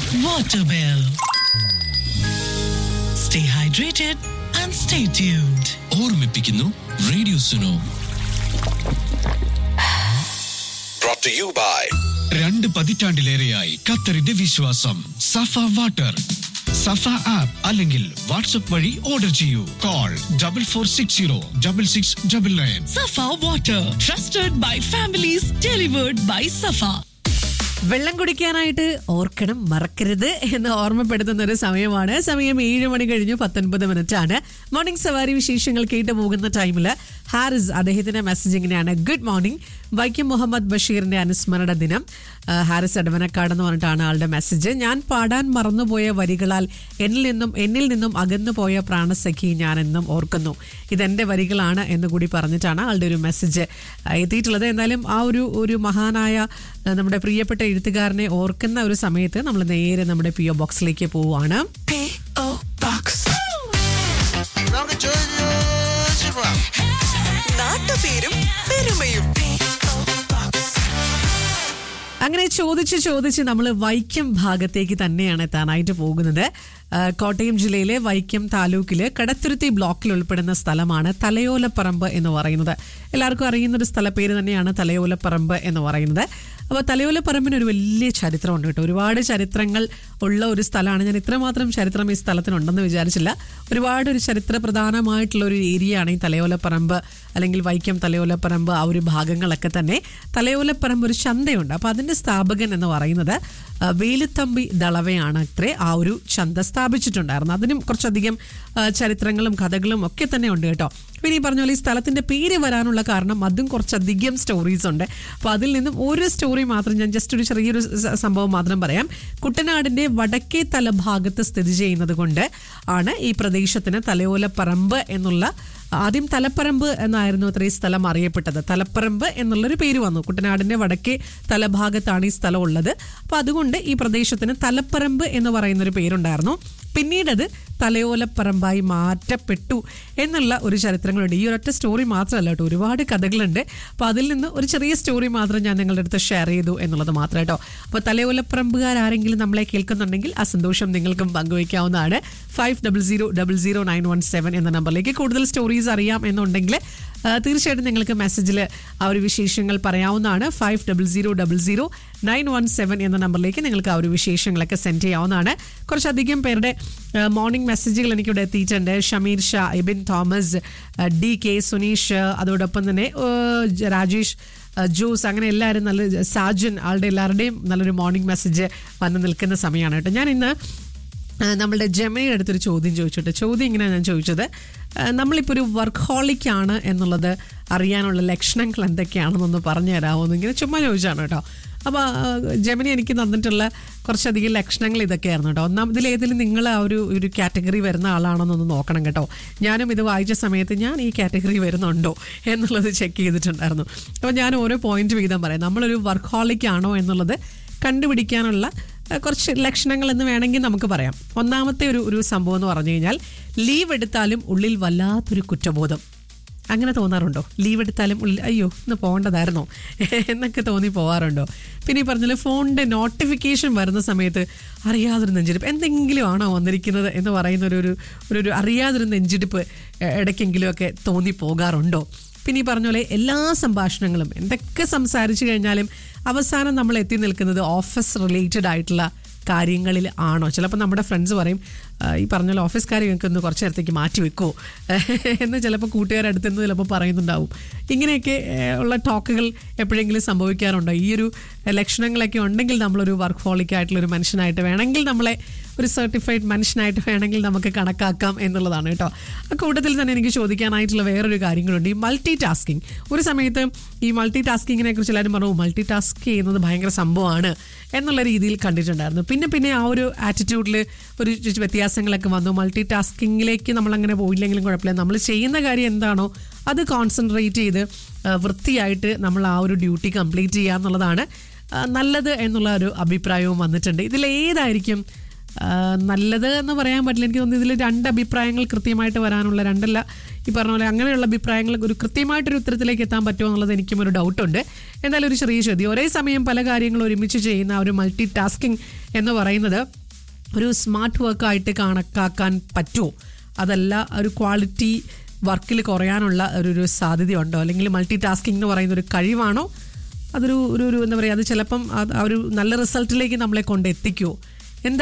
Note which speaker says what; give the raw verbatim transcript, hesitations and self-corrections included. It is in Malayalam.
Speaker 1: water bill. Stay hydrated and stay tuned.
Speaker 2: ഓർമ്മിപ്പിക്കുന്നു radio Suno.
Speaker 3: Brought to you by
Speaker 2: രണ്ട് പതിറ്റാണ്ടിലേറെയായി ഖത്തറിന്റെ വിശ്വാസം സഫ വാട്ടർ. സഫ ആപ്പ് അല്ലെങ്കിൽ വാട്സ്ആപ്പ് വഴി ഓർഡർ ചെയ്യൂ. Call double four six zero double six double nine.
Speaker 1: Safa water, trusted by families, delivered by Safa.
Speaker 4: വെള്ളം കുടിക്കാനായിട്ട് ഓർക്കണം, മറക്കരുത് എന്ന് ഓർമ്മപ്പെടുത്തുന്ന ഒരു സമയമാണ്. സമയം ഏഴ് മണി കഴിഞ്ഞു പത്തൊൻപത് മിനിറ്റ് ആണ്. മോർണിംഗ് സവാരി വിശേഷങ്ങൾ കേട്ട് പോകുന്ന ടൈമിൽ ഹാരിസ് അദ്ദേഹത്തിന്റെ മെസ്സേജ് ഇങ്ങനെയാണ്: ഗുഡ് മോർണിംഗ്, വൈക്കം മുഹമ്മദ് ബഷീറിന്റെ അനുസ്മരണ ദിനം. ഹാരിസ് എടവനക്കാട് എന്ന് പറഞ്ഞിട്ടാണ് ആളുടെ മെസ്സേജ്. ഞാൻ പാടാൻ മറന്നുപോയ വരികളാൽ എന്നിൽ നിന്നും എന്നിൽ നിന്നും അകന്നു പോയ പ്രാണസഖി ഞാൻ എന്നും ഓർക്കുന്നു. ഇതെന്റെ വരികളാണ് എന്ന് കൂടി പറഞ്ഞിട്ടാണ് ആളുടെ ഒരു മെസ്സേജ് എത്തിയിട്ടുള്ളത്. എന്നാലും ആ ഒരു ഒരു മഹാനായ നമ്മുടെ പ്രിയപ്പെട്ട എഴുത്തുകാരനെ ഓർക്കുന്ന ഒരു സമയത്ത് നമ്മൾ നേരെ നമ്മുടെ പി ഒ ബോക്സിലേക്ക് പോവുകയാണ്.
Speaker 1: നാട്ടുപേരും പെരുമയും.
Speaker 4: അങ്ങനെ ചോദിച്ച് ചോദിച്ച് നമ്മൾ വൈക്കം ഭാഗത്തേക്ക് തന്നെയാണ് എത്താനായിട്ട് പോകുന്നത്. കോട്ടയം ജില്ലയിലെ വൈക്കം താലൂക്കില് കടത്തുരുത്തി ബ്ലോക്കിൽ ഉൾപ്പെടുന്ന സ്ഥലമാണ് തലയോലപ്പറമ്പ് എന്ന് പറയുന്നത്. എല്ലാവർക്കും അറിയുന്ന ഒരു സ്ഥലപ്പേര് തന്നെയാണ് തലയോലപ്പറമ്പ് എന്ന് പറയുന്നത്. അപ്പോൾ തലയോലപ്പറമ്പിന് ഒരു വലിയ ചരിത്രമുണ്ട് കേട്ടോ. ഒരുപാട് ചരിത്രങ്ങൾ ഉള്ള ഒരു സ്ഥലമാണ്. ഞാൻ ഇത്രമാത്രം ചരിത്രം ഈ സ്ഥലത്തിനുണ്ടെന്ന് വിചാരിച്ചില്ല. ഒരുപാട് ഒരു ചരിത്ര പ്രധാനമായിട്ടുള്ള ഒരു ഏരിയയാണ് ഈ തലയോലപ്പറമ്പ് അല്ലെങ്കിൽ വൈക്കം തലയോലപ്പറമ്പ്. ആ ഒരു ഭാഗങ്ങളൊക്കെ തന്നെ തലയോലപ്പറമ്പ് ഒരു ചന്തയുണ്ട്. അപ്പോൾ അതിൻ്റെ സ്ഥാപകൻ എന്ന് പറയുന്നത് വേലുത്തമ്പി ദളവയാണ് അത്രേ ആ ഒരു ചന്ത സ്ഥാപിച്ചിട്ടുണ്ടായിരുന്നു. അതിനും കുറച്ചധികം ചരിത്രങ്ങളും കഥകളും ഒക്കെ തന്നെ ഉണ്ട് കേട്ടോ. പിന്നെ ഈ പറഞ്ഞ പോലെ ഈ സ്ഥലത്തിൻ്റെ പേര് വരാനുള്ള കാരണം അതും കുറച്ചധികം സ്റ്റോറീസ് ഉണ്ട്. അപ്പോൾ അതിൽ നിന്നും ഒരു സ്റ്റോറി മാത്രം ഞാൻ ജസ്റ്റ് ഒരു ചെറിയൊരു സംഭവം മാത്രം പറയാം. കുട്ടനാടിൻ്റെ വടക്കേ തലഭാഗത്ത് സ്ഥിതി ചെയ്യുന്നത് കൊണ്ട് ആണ് ഈ പ്രദേശത്തിന് തലയോലപ്പറമ്പ് എന്നുള്ള, ആദ്യം തലപ്പറമ്പ് എന്നായിരുന്നു അത്രയും സ്ഥലം അറിയപ്പെട്ടത്. തലപ്പറമ്പ് എന്നുള്ളൊരു പേര് വന്നു. കുട്ടനാടിൻ്റെ വടക്കേ തലഭാഗത്താണ് ഈ സ്ഥലം ഉള്ളത്. അപ്പോൾ അതുകൊണ്ട് ഈ പ്രദേശത്തിന് തലപ്പറമ്പ് എന്ന് പറയുന്നൊരു പേരുണ്ടായിരുന്നു. പിന്നീട് അത് തലയോലപ്പറമ്പായി മാറ്റപ്പെട്ടു എന്നുള്ള ഒരു ചരിത്രങ്ങളുണ്ട്. ഈ ഒരൊറ്റ സ്റ്റോറി മാത്രമല്ല കേട്ടോ, ഒരുപാട് കഥകളുണ്ട്. അപ്പോൾ അതിൽ നിന്ന് ഒരു ചെറിയ സ്റ്റോറി മാത്രം ഞാൻ നിങ്ങളുടെ അടുത്ത് ഷെയർ ചെയ്തു എന്നുള്ളത് മാത്രം കേട്ടോ. അപ്പോൾ തലയോലപ്പറമ്പുകാരെങ്കിലും നമ്മളെ കേൾക്കുന്നുണ്ടെങ്കിൽ ആ സന്തോഷം നിങ്ങൾക്കും പങ്കുവയ്ക്കാവുന്നതാണ്. Five double zero double zero nine one seven എന്ന നമ്പറിലേക്ക് കൂടുതൽ സ്റ്റോറീസ് അറിയാം എന്നുണ്ടെങ്കിൽ തീർച്ചയായിട്ടും നിങ്ങൾക്ക് മെസ്സേജിൽ ആ ഒരു വിശേഷങ്ങൾ പറയാവുന്നതാണ്. Five double zero double zero nine one seven എന്ന നമ്പറിലേക്ക് നിങ്ങൾക്ക് ആ ഒരു വിശേഷങ്ങളൊക്കെ സെൻഡ് ചെയ്യാവുന്നതാണ്. കുറച്ചധികം പേരുടെ മോർണിംഗ് മെസ്സേജുകൾ എനിക്കിവിടെ എത്തിയിട്ടുണ്ട്. Shameer Shah, Ebin Thomas, D K Suneesh, അതോടൊപ്പം തന്നെ രാജേഷ്, ജോസ്, അങ്ങനെ എല്ലാവരും നല്ല സാജൻ, ആളുടെ എല്ലാവരുടെയും നല്ലൊരു മോർണിംഗ് മെസ്സേജ് വന്ന് നിൽക്കുന്ന സമയമാണ് കേട്ടോ. ഞാൻ ഇന്ന് നമ്മളുടെ ജെമിനിയുടെ അടുത്തൊരു ചോദ്യം ചോദിച്ചിട്ട് ചോദ്യം ഇങ്ങനെയാണ് ഞാൻ ചോദിച്ചത്: നമ്മളിപ്പോൾ ഒരു വർക്ക് ഹോളിക്കാണ് എന്നുള്ളത് അറിയാനുള്ള ലക്ഷണങ്ങൾ എന്തൊക്കെയാണെന്നൊന്ന് പറഞ്ഞു തരാമോ എന്ന് ഇങ്ങനെ ചുമ്മാ ചോദിച്ചാണ് കേട്ടോ. അപ്പോൾ ജെമിനി എനിക്ക് തന്നിട്ടുള്ള കുറച്ചധികം ലക്ഷണങ്ങൾ ഇതൊക്കെയായിരുന്നു കേട്ടോ. ഒന്നാം ഇതിലേതിലും നിങ്ങൾ ആ ഒരു ഒരു കാറ്റഗറി വരുന്ന ആളാണെന്നൊന്ന് നോക്കണം കേട്ടോ. ഞാനും ഇത് വായിച്ച സമയത്ത് ഞാൻ ഈ കാറ്റഗറി വരുന്നുണ്ടോ എന്നുള്ളത് ചെക്ക് ചെയ്തിട്ടുണ്ടായിരുന്നു. അപ്പോൾ ഞാൻ ഓരോ പോയിന്റ് വീതം പറയാം. നമ്മളൊരു വർക്ക് ഹോളിക്കാണോ എന്നുള്ളത് കണ്ടുപിടിക്കാനുള്ള കുറച്ച് ലക്ഷണങ്ങൾ എന്ന് വേണമെങ്കിൽ നമുക്ക് പറയാം. ഒന്നാമത്തെ ഒരു ഒരു സംഭവം എന്ന് പറഞ്ഞു കഴിഞ്ഞാൽ ലീവ് എടുത്താലും ഉള്ളിൽ വല്ലാത്തൊരു കുറ്റബോധം. അങ്ങനെ തോന്നാറുണ്ടോ? ലീവ് എടുത്താലും ഉള്ളിൽ അയ്യോ ഇന്ന് പോകേണ്ടതായിരുന്നോ എന്നൊക്കെ തോന്നി പോകാറുണ്ടോ? പിന്നെ ഈ പറഞ്ഞാൽ ഫോണിൻ്റെ നോട്ടിഫിക്കേഷൻ വരുന്ന സമയത്ത് അറിയാതൊരു നെഞ്ചിടിപ്പ്, എന്തെങ്കിലും ആണോ വന്നിരിക്കുന്നത് എന്ന് പറയുന്ന ഒരു ഒരു ഒരു അറിയാതൊരു നെഞ്ചിടിപ്പ് ഇടയ്ക്കെങ്കിലുമൊക്കെ തോന്നി പോകാറുണ്ടോ? പിന്നെ ഈ പറഞ്ഞ പോലെ എല്ലാ സംഭാഷണങ്ങളും എന്തൊക്കെ സംസാരിച്ചു കഴിഞ്ഞാലും അവസാനം നമ്മൾ എത്തി നിൽക്കുന്നത് ഓഫീസ് റിലേറ്റഡ് ആയിട്ടുള്ള കാര്യങ്ങളിൽ ആണോ? ചിലപ്പോൾ നമ്മുടെ ഫ്രണ്ട്സ് പറയും ഈ പറഞ്ഞ പോലെ ഓഫീസ് കാര്യമൊക്കെ ഒന്ന് കുറച്ച് നേരത്തേക്ക് മാറ്റി വെക്കുമോ എന്ന് ചിലപ്പോൾ കൂട്ടുകാരടുത്ത് നിന്ന് ചിലപ്പോൾ പറയുന്നുണ്ടാവും. ഇങ്ങനെയൊക്കെ ഉള്ള ടോക്കുകൾ എപ്പോഴെങ്കിലും സംഭവിക്കാറുണ്ടോ? ഈ ഒരു ലക്ഷണങ്ങളൊക്കെ ഉണ്ടെങ്കിൽ നമ്മളൊരു വർക്ക് ഹോളിക് ആയിട്ടുള്ളൊരു മനുഷ്യനായിട്ട് വേണമെങ്കിൽ നമ്മളെ ഒരു സർട്ടിഫൈഡ് മനുഷ്യനായിട്ട് വേണമെങ്കിൽ നമുക്ക് കണക്കാക്കാം എന്നുള്ളതാണ് കേട്ടോ. ആ കൂട്ടത്തിൽ തന്നെ എനിക്ക് ചോദിക്കാനായിട്ടുള്ള വേറൊരു കാര്യങ്ങളുണ്ട്. ഈ മൾട്ടി ടാസ്കിങ്. ഒരു സമയത്ത് ഈ മൾട്ടി ടാസ്കിങ്ങിനെ കുറിച്ച് എല്ലാവരും പറഞ്ഞു മൾട്ടി ടാസ്ക് ചെയ്യുന്നത് ഭയങ്കര സംഭവമാണ് എന്നുള്ള രീതിയിൽ കണ്ടിട്ടുണ്ടായിരുന്നു. പിന്നെ പിന്നെ ആ ഒരു ആറ്റിറ്റ്യൂഡിൽ ഒരു വ്യത്യാസങ്ങളൊക്കെ വന്നു. മൾട്ടി ടാസ്കിങ്ങിലേക്ക് നമ്മളങ്ങനെ പോയില്ലെങ്കിലും കുഴപ്പമില്ല, നമ്മൾ ചെയ്യുന്ന കാര്യം എന്താണോ അത് കോൺസെൻട്രേറ്റ് ചെയ്ത് വൃത്തിയായിട്ട് നമ്മൾ ആ ഒരു ഡ്യൂട്ടി കംപ്ലീറ്റ് ചെയ്യുക എന്നുള്ളതാണ് നല്ലത് എന്നുള്ള ഒരു അഭിപ്രായവും വന്നിട്ടുണ്ട്. ഇതിലേതായിരിക്കും നല്ലത് എന്ന് പറയാൻ പറ്റില്ല. എനിക്ക് തോന്നുന്നു ഇതിൽ രണ്ട് അഭിപ്രായങ്ങൾ കൃത്യമായിട്ട് വരാനുള്ള, രണ്ടല്ല ഈ പറഞ്ഞ പോലെ അങ്ങനെയുള്ള അഭിപ്രായങ്ങൾ ഒരു കൃത്യമായിട്ടൊരു ഉത്തരത്തിലേക്ക് എത്താൻ പറ്റുമോ എന്നുള്ളത് എനിക്കും ഒരു ഡൗട്ടുണ്ട്. എന്തായാലും ഒരു ചെറിയ ചോദ്യം, ഒരേ സമയം പല കാര്യങ്ങളും ഒരുമിച്ച് ചെയ്യുന്ന ഒരു മൾട്ടി ടാസ്കിങ് എന്ന് പറയുന്നത് ഒരു സ്മാർട്ട് വർക്കായിട്ട് കണക്കാക്കാൻ പറ്റുമോ, അതല്ല ഒരു ക്വാളിറ്റി വർക്കിൽ കുറയാനുള്ള ഒരു ഒരു സാധ്യതയുണ്ടോ, അല്ലെങ്കിൽ മൾട്ടി ടാസ്കിങ് എന്ന് പറയുന്ന ഒരു കഴിവാണോ, അതൊരു ഒരു ഒരു എന്താ പറയുക, അത് ചിലപ്പം ആ ഒരു നല്ല റിസൾട്ടിലേക്ക് നമ്മളെ കൊണ്ട് എത്തിക്കുമോ